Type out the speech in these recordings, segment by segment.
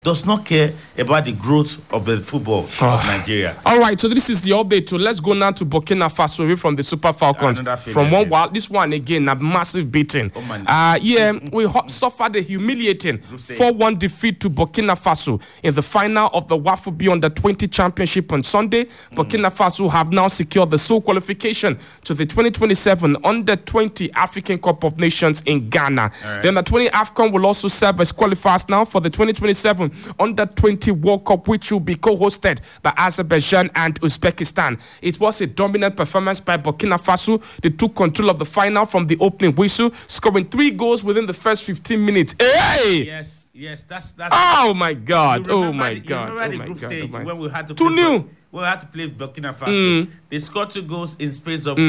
does not care about the growth of the football of Nigeria. All right, so this is the update. So let's go now to Burkina Faso away from the Super Falcons. From this one again, a massive beating. We suffered a humiliating 4-1 defeat to Burkina Faso in the final of the WAFB Under-20 Championship on Sunday. Burkina Faso have now secured the sole qualification to the 2027 Under-20 African Cup of Nations in Ghana. Right. The Under-20 AFCON will also serve as qualifiers now for the 2027 Under-20 World Cup, which will be co-hosted by Azerbaijan and Uzbekistan. It was a dominant performance by Burkina Faso. They took control of the final from the opening whistle, scoring 3 goals within the first 15 minutes. Hey! Yes, that's. Oh my God! When we had to 2-0. We had to play Burkina Faso. They scored 2 goals in space of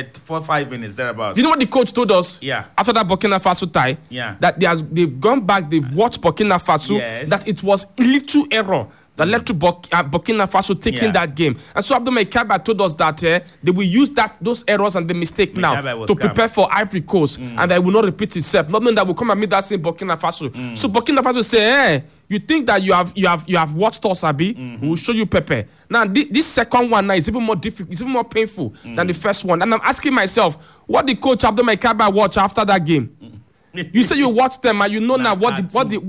4-5 minutes thereabouts. You know what the coach told us? Yeah. After that Burkina Faso tie, that they've gone back, they've watched Burkina Faso, that it was little error that led to Burkina Faso taking that game. And so Abdul Mekaba told us that they will use those errors and the mistake now to prepare for Ivory Coast, and that it will not repeat itself. Not knowing that will come and meet that same Burkina Faso. So Burkina Faso say, hey, you think that you have watched us, Abi? We will show you Pepe. Now this second one now is even more difficult, it's even more painful than the first one. And I'm asking myself, what did Coach Abdul Mekaba watch after that game? You say you watched them and you know now what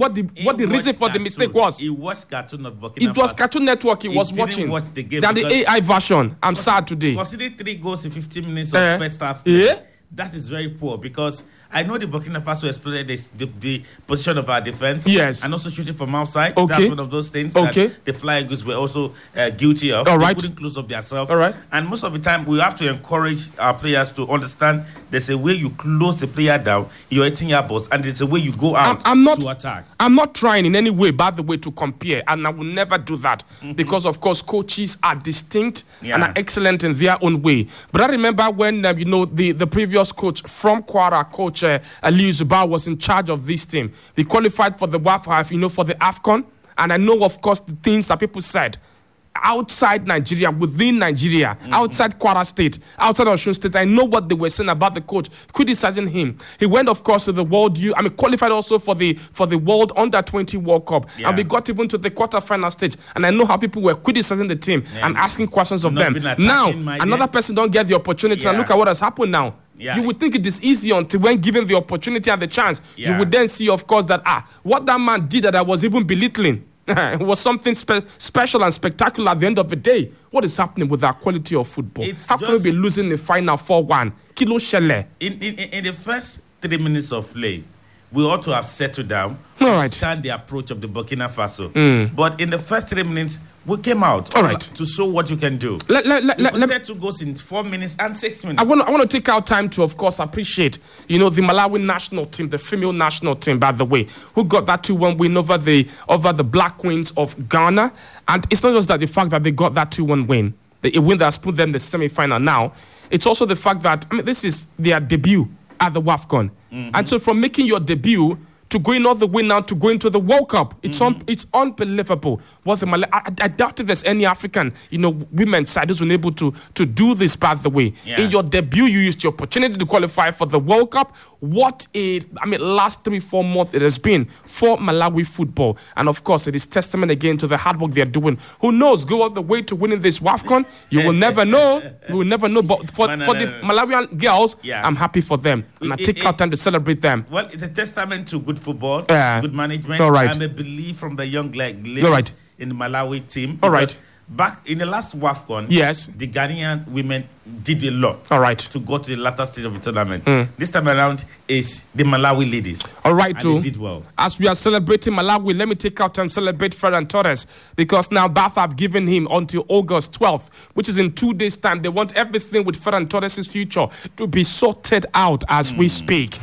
the reason for the mistake was. It was Cartoon of Burkina Faso. It was Cartoon Network he was watching. Watch the game than the AI version. I'm sad today. Considering 3 goals in 15 minutes of first half. That is very poor because I know the Burkina Faso exploited the position of our defense. Yes. And also shooting from outside. Okay. That's one of those things that the Flying Eagles were also guilty of. All right. They couldn't close up themselves. All right. And most of the time, we have to encourage our players to understand there's a way you close the player down, you're 18-yard box, and there's a way you go out to attack. I'm not trying in any way, by the way, to compare, and I will never do that because, of course, coaches are distinct and are excellent in their own way. But I remember when, the previous coach from Kwara, Coach Aliou Zubair, was in charge of this team. We qualified for the WAFB, for the AFCON, and I know, of course, the things that people said. Outside Nigeria, within Nigeria, outside Kwara State, outside Osun State, I know what they were saying about the coach, criticizing him. He went, of course, to the qualified also for the World Under-20 World Cup, and we got even to the quarterfinal stage. And I know how people were criticizing the team and asking questions of them. Now, another person don't get the opportunity, and look at what has happened now. You would think it is easy until when given the opportunity and the chance, you would then see, of course, that what that man did that I was even belittling. It was something special and spectacular at the end of the day. What is happening with our quality of football? How can we be losing the final 4-1? Kilo Shele. In the first 3 minutes of play, we ought to have settled down, understand the approach of the Burkina Faso. But in the first 3 minutes, we came out to show what you can do. Let 2 goals in 4 minutes and 6 minutes. I want to take our time to, of course, appreciate, the Malawi national team, the female national team, by the way, who got that 2-1 win over the Black Queens of Ghana. And it's not just that the fact that they got that 2-1 win, a win that has put them in the semi-final now. It's also the fact that, this is their debut at the WAFCON. And so from making your debut to going all the way now to going to the World Cup. It's unbelievable. I doubt if there's any African, women's side who's been able to do this, by the way. In your debut, you used your opportunity to qualify for the World Cup. What last 3-4 months it has been for Malawi football. And of course, it is testament again to the hard work they're doing. Who knows, go all the way to winning this WAFCON. You will never know. You will never know. But for the Malawian girls, I'm happy for them. And I take out time to celebrate them. Well, it's a testament to good football, good management, and a belief from the young ladies in the Malawi team. Back in the last WAFCON, the Ghanaian women did a lot to go to the latter stage of the tournament. This time around is the Malawi ladies. They did well. As we are celebrating Malawi, let me take out time to celebrate Ferran Torres, because now Bath have given him until August 12th, which is in 2 days' time. They want everything with Ferran Torres' future to be sorted out as we speak.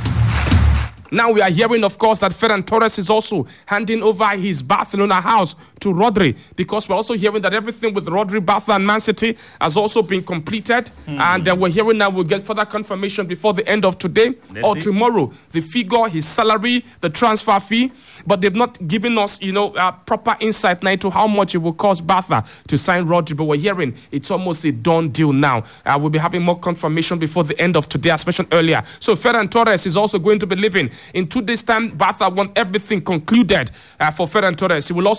Now we are hearing, of course, that Ferran Torres is also handing over his Barcelona house to Rodri, because we're also hearing that everything with Rodri, Barca and Man City has also been completed. And we're hearing now we'll get further confirmation before the end of today or tomorrow. The figure, his salary, the transfer fee. But they've not given us, proper insight now into how much it will cost Barca to sign Rodri. But we're hearing it's almost a done deal now. We'll be having more confirmation before the end of today, as mentioned earlier. So Ferran Torres is also going to be leaving In 2 days' time, Barca want everything concluded for Ferran Torres. He will also